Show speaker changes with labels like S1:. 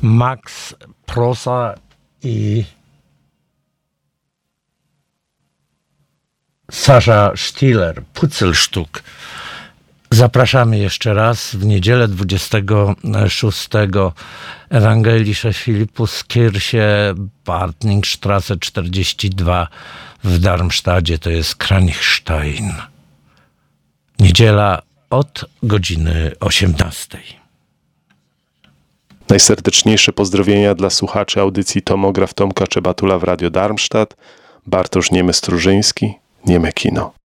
S1: Max Prosa i Sasza Stiller, Pucelsztuk. Zapraszamy jeszcze raz w niedzielę 26 Ewangelische Philippus Kirche, Bartningstrasse 42 w Darmstadcie, to jest Kranichstein. Niedziela od godziny 18.
S2: Najserdeczniejsze pozdrowienia dla słuchaczy audycji Tomograf Tomka Czebatula w Radio Darmstadt, Bartosz Niemy-Strużyński, Nieme Kino.